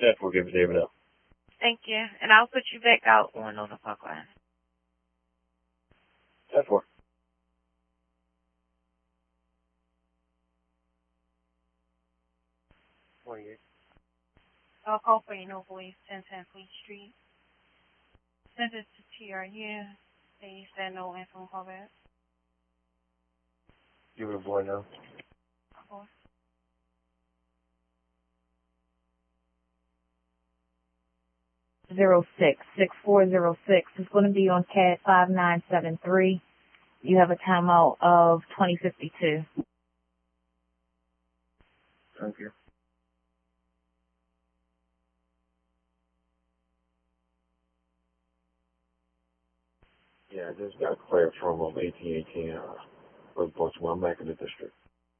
That's what give David up. Thank you. And I'll put you back out on the park line. That's what. I'll call for no voice, 1010 Fleet Street. Send it to TRU. They said no phone call back. Give it a boy now. Cool. Zero 6406 is going to be on CAD 5973. You have a timeout of 2052. Thank you. Yeah, I just got cleared from 1818 for Baltimore. I'm back in the district.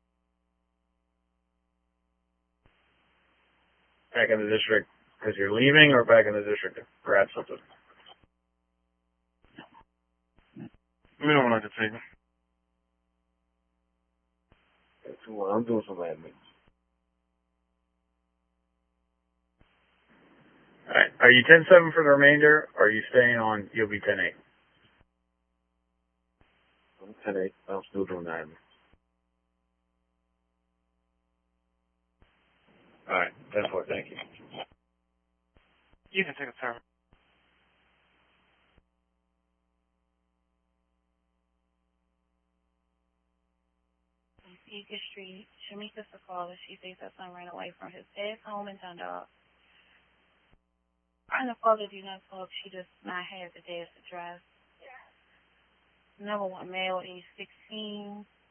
Back in the district because you're leaving, or back in the district to grab something? We don't want to take it. I'm doing some admin. Alright, are you 10-7 for the remainder, or are you staying on, you'll be 10-8? I'm 10-8, I'm still doing admin. Alright, 10-4, thank you. You can take a turn. Beacon Street. Shamika's the caller. She says her son ran away from his dad's home in Dundalk. And the father do not talk. She does not have the dad's address. Number 1 male, age 16.